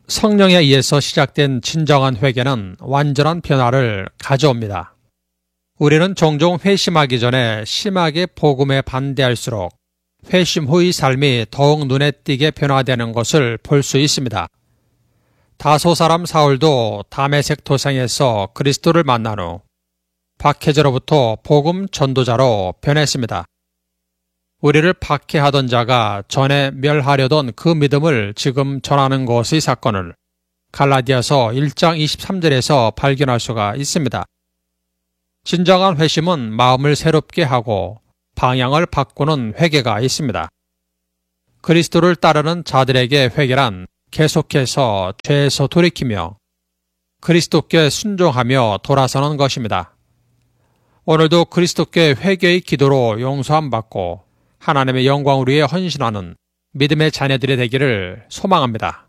성령에 의해서 시작된 진정한 회개는 완전한 변화를 가져옵니다. 우리는 종종 회심하기 전에 심하게 복음에 반대할수록 회심 후의 삶이 더욱 눈에 띄게 변화되는 것을 볼 수 있습니다. 다소 사람 사울도 다메섹 도상에서 그리스도를 만난 후 박해자로부터 복음 전도자로 변했습니다. 우리를 박해하던 자가 전에 멸하려던 그 믿음을 지금 전하는 것의 사건을 갈라디아서 1장 23절에서 발견할 수가 있습니다. 진정한 회심은 마음을 새롭게 하고 방향을 바꾸는 회개가 있습니다. 그리스도를 따르는 자들에게 회개란 계속해서 죄에서 돌이키며 그리스도께 순종하며 돌아서는 것입니다. 오늘도 그리스도께 회개의 기도로 용서함 받고 하나님의 영광을 위해 헌신하는 믿음의 자녀들이 되기를 소망합니다.